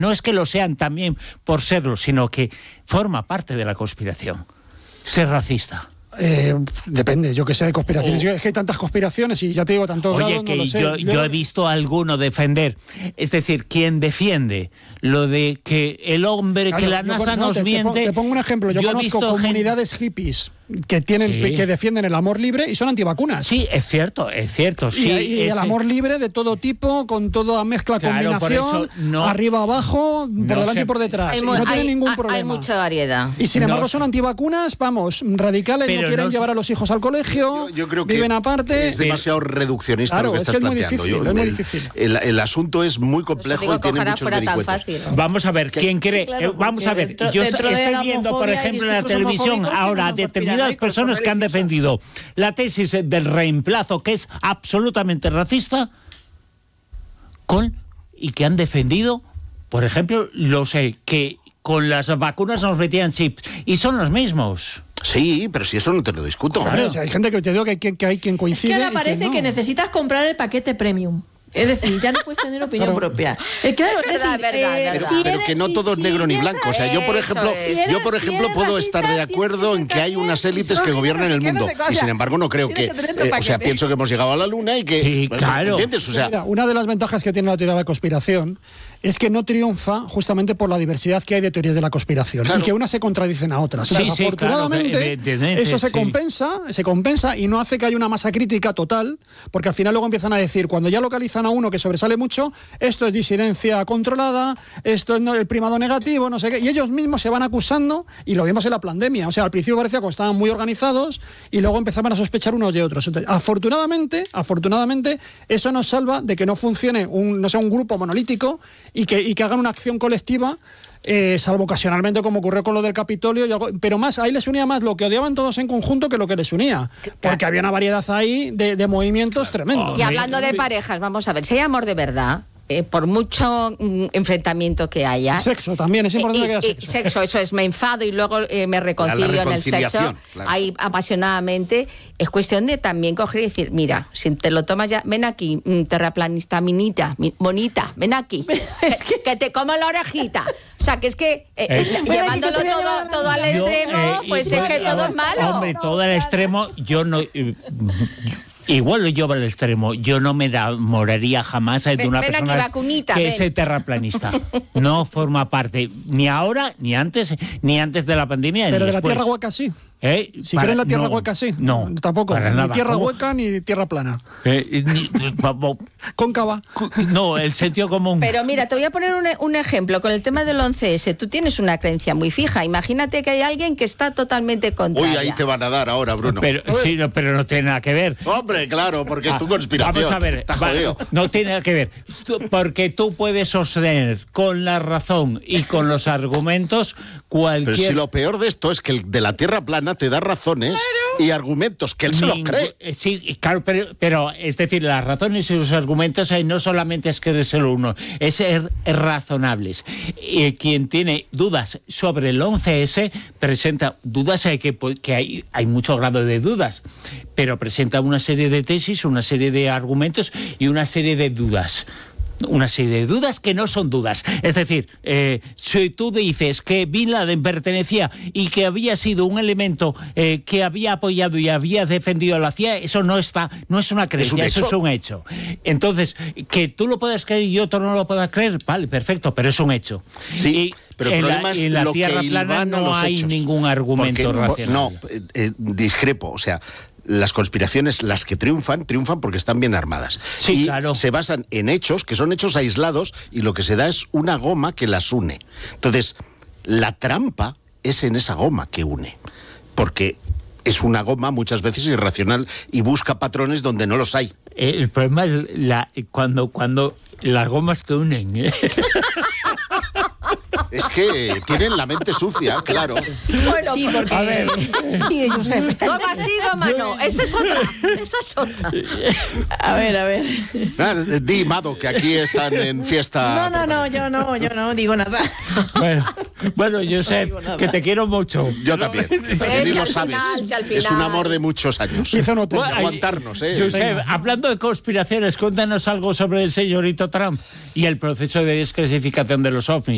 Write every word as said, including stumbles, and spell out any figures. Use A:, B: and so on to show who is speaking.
A: No es que lo sean también por serlo, sino que forma parte de la conspiración. Ser racista.
B: Eh, depende, yo que sé, de conspiraciones. Oh. Es que hay tantas conspiraciones y ya te digo, tanto
A: Oye,
B: grado,
A: que
B: no lo sé.
A: Yo, yo he visto a alguno defender, es decir, quien defiende lo de que el hombre, claro, que la NASA
B: no,
A: nos
B: te,
A: miente...
B: Te, te pongo un ejemplo, yo, yo conozco comunidades gente... hippies que tienen sí. que defienden el amor libre y son antivacunas.
A: Sí, es cierto, es cierto. Sí,
B: y, y
A: ese...
B: el amor libre de todo tipo, con toda mezcla, claro, combinación, no, arriba, abajo, por no delante sé. y por detrás.
C: Hay,
B: y no
C: hay,
B: tiene ningún
C: hay,
B: problema.
C: Hay mucha variedad.
B: Y sin embargo
A: no.
B: son antivacunas, vamos, radicales, Pero no quieren no... llevar a los hijos al colegio,
D: yo, yo creo que
B: viven aparte.
D: Es demasiado reduccionista
B: claro,
D: lo que
B: es
D: estás
B: que es
D: planteando.
B: Muy difícil,
D: yo,
B: es muy
D: el,
B: difícil.
D: El, el asunto es muy complejo
C: digo,
D: y tiene muchos vericuetos.
A: Vamos a ver, ¿quién cree? Sí, claro, vamos a ver,
E: dentro,
A: yo
E: dentro
A: estoy viendo, por ejemplo, en la televisión ahora determinadas personas que han defendido la tesis del reemplazo, que es absolutamente racista, con y que han defendido, por ejemplo, lo sé, que con las vacunas nos metían chips, y son los mismos.
D: Sí, pero si eso no te lo discuto.
B: Claro, o sea, hay gente que te digo que, que, que hay quien coincide.
E: Es que ahora parece
B: que, no.
E: que necesitas comprar el paquete premium. Es decir, ya no puedes tener opinión claro. propia. Eh, claro,
C: es verdad,
E: es decir,
C: verdad,
E: eh,
C: verdad.
D: Pero,
E: si
D: pero
E: eres,
D: que no
E: si,
D: todo es
E: si
D: negro ni
E: piensas,
D: blanco. O sea, yo por ejemplo,
C: si
E: eres,
D: yo por ejemplo
E: si
D: puedo
E: racista,
D: estar de acuerdo en que hay unas élites que gobiernan el mundo. Y sin embargo no creo que, que eh, o sea, pienso que hemos llegado a la luna y que
A: sí, claro.
D: ¿entiendes? O sea,
B: mira, una de las ventajas que tiene la teoría de la conspiración es que no triunfa justamente por la diversidad que hay de teorías de la conspiración claro. y que unas se contradicen a otras.
A: Sí,
B: o sea,
A: sí,
B: afortunadamente,
A: claro, evidentemente,
B: eso se
A: sí.
B: compensa, se compensa y no hace que haya una masa crítica total, porque al final luego empiezan a decir, cuando ya localizan a uno que sobresale mucho, esto es disidencia controlada, esto es el primado negativo, no sé qué, y ellos mismos se van acusando, y lo vimos en la pandemia. O sea, al principio parecía que estaban muy organizados y luego empezaban a sospechar unos de otros. Entonces, afortunadamente, afortunadamente, eso nos salva de que no funcione un, no sea un grupo monolítico y que, y que hagan una acción colectiva, eh, salvo ocasionalmente como ocurrió con lo del Capitolio, y algo, pero más ahí les unía más lo que odiaban todos en conjunto que lo que les unía, porque había una variedad ahí de, de movimientos tremendos.
C: Y hablando de parejas, vamos a ver, si hay amor de verdad, eh, por mucho mm, enfrentamiento que haya...
B: Sexo también, es importante
C: eh,
B: que haya
C: eh,
B: sexo.
C: Sexo, eso es, me enfado y luego eh, me reconcilio en el sexo, claro. ahí apasionadamente. Es cuestión de también coger y decir, mira, si te lo tomas ya, ven aquí, terraplanista minita, mi, bonita, ven aquí, es que, que te como la orejita. O sea, que es que eh, eh, llevándolo todo, todo al extremo, yo, eh, pues es que todo es malo.
A: Hombre, todo al extremo, yo no... Eh, Igual lo llevo al extremo. Yo no me enamoraría jamás de una
C: ven
A: persona
C: aquí, vacunita,
A: que
C: ven.
A: es terraplanista. No forma parte, ni ahora, ni antes, ni antes de la pandemia.
B: Pero
A: ni
B: de
A: después.
B: la tierra hueca sí.
A: ¿Eh?
B: Si
A: Para,
B: creen la tierra
A: no,
B: hueca sí.
A: No,
B: tampoco.
A: Para
B: ni
A: nada.
B: tierra
A: ¿Cómo?
B: hueca ni tierra plana.
A: Eh, ni,
B: Cóncava.
A: No, el sentido común.
C: Pero mira, te voy a poner un, un ejemplo con el tema del once ese. Tú tienes una creencia muy fija. Imagínate que hay alguien que está totalmente contraria.
D: Uy, ahí te van a dar ahora, Bruno.
A: Pero, sí, no, pero no tiene nada que ver.
D: Hombre, claro, porque es tu conspiración.
A: Vamos a ver,
D: Está
A: va,
D: jodido.
A: no tiene nada que ver. Tú, porque tú puedes sostener con la razón y con los argumentos cualquier...
D: Pero si lo peor de esto es que el de la tierra plana te da razones claro. y argumentos que él se los cree.
A: Sí, claro, pero, pero es decir, las razones y los argumentos eh, no solamente es creérselo uno, es ser razonables. Y quien tiene dudas sobre el once ese presenta dudas, eh, que, que hay, hay mucho grado de dudas, pero presenta una serie de tesis, una serie de argumentos y una serie de dudas. Una serie de dudas que no son dudas. Es decir, eh, si tú dices que Bin Laden pertenecía y que había sido un elemento eh, que había apoyado y había defendido a la C I A, eso no está, no es una creencia, ¿Es un eso es un hecho. Entonces, que tú lo puedas creer y otro no lo pueda creer, vale, perfecto, pero es un hecho.
D: Sí,
A: y
D: pero el
A: en
D: problema
A: la,
D: es
A: en la
D: lo
A: tierra
D: que
A: plana no hay
D: hechos.
A: ningún argumento
D: Porque,
A: racional.
D: No, eh, eh, discrepo, o sea... Las conspiraciones, las que triunfan, triunfan porque están bien armadas.
A: Sí,
D: y
A: claro.
D: se basan en hechos, que son hechos aislados, y lo que se da es una goma que las une. Entonces, la trampa es en esa goma que une. Porque es una goma muchas veces irracional y busca patrones donde no los hay.
A: El problema es la, cuando, cuando las gomas que unen... ¿eh?
D: Es que tienen la mente sucia, claro.
C: Bueno,
E: sí, porque...
A: A ver.
E: Sí, Josep.
C: Goma sí, goma no. Esa es otra. Esa es otra.
E: A ver, a ver.
D: Ah, di, Mado, que aquí están en fiesta.
E: No, no, no, yo no, yo no digo nada.
A: Bueno, bueno Josep,
E: no digo nada.
A: que te quiero mucho.
D: Yo también. También y lo sabes.
C: Final, si al
D: Es un
C: final.
D: amor de muchos años.
B: Bueno,
D: Hay que aguantarnos, ¿eh?
A: Josep, hablando de conspiraciones, cuéntanos algo sobre el señorito Trump y el proceso de desclasificación de los ovnis.